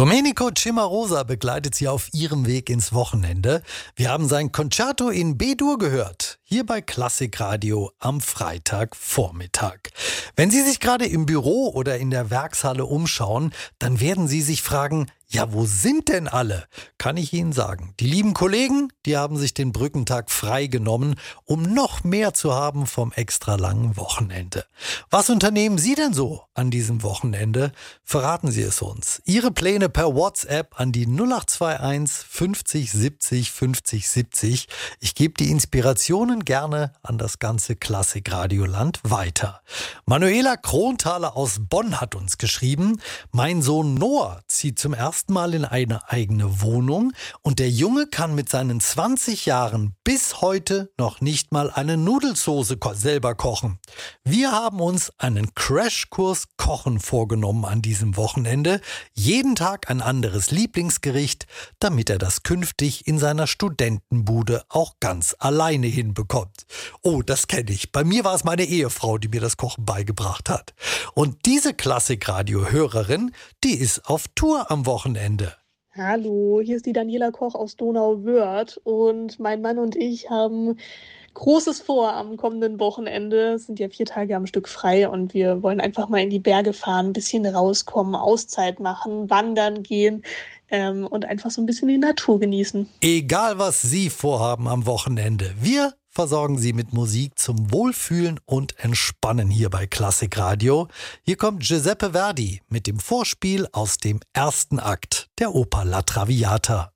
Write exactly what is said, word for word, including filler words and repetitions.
Domenico Cimarosa begleitet Sie auf Ihrem Weg ins Wochenende. Wir haben sein Concerto in B-Dur gehört, hier bei Klassikradio am Freitagvormittag. Wenn Sie sich gerade im Büro oder in der Werkshalle umschauen, dann werden Sie sich fragen, ja, wo sind denn alle? Kann ich Ihnen sagen. Die lieben Kollegen, die haben sich den Brückentag freigenommen, um noch mehr zu haben vom extra langen Wochenende. Was unternehmen Sie denn so an diesem Wochenende? Verraten Sie es uns. Ihre Pläne per WhatsApp an die null acht zwei eins fünfzig siebzig fünfzig siebzig. Ich gebe die Inspirationen gerne an das ganze Klassikradioland weiter. Manuela Kronthaler aus Bonn hat uns geschrieben, mein Sohn Noah zieht zum ersten Mal in eine eigene Wohnung und der Junge kann mit seinen zwanzig Jahren bis heute noch nicht mal eine Nudelsoße ko- selber kochen. Wir haben uns einen Crashkurs Kochen vorgenommen an diesem Wochenende. Jeden Tag ein anderes Lieblingsgericht, damit er das künftig in seiner Studentenbude auch ganz alleine hinbekommt. Oh, das kenne ich. Bei mir war es meine Ehefrau, die mir das Kochen beigebracht hat. Und diese Klassikradio-Hörerin, die ist auf Tour am Wochenende. Hallo, hier ist die Daniela Koch aus Donauwörth und mein Mann und ich haben Großes vor am kommenden Wochenende. Es sind ja vier Tage am Stück frei und wir wollen einfach mal in die Berge fahren, ein bisschen rauskommen, Auszeit machen, wandern gehen ähm, und einfach so ein bisschen die Natur genießen. Egal, was Sie vorhaben am Wochenende, wir versorgen Sie mit Musik zum Wohlfühlen und Entspannen hier bei Klassikradio. Hier kommt Giuseppe Verdi mit dem Vorspiel aus dem ersten Akt der Oper La Traviata.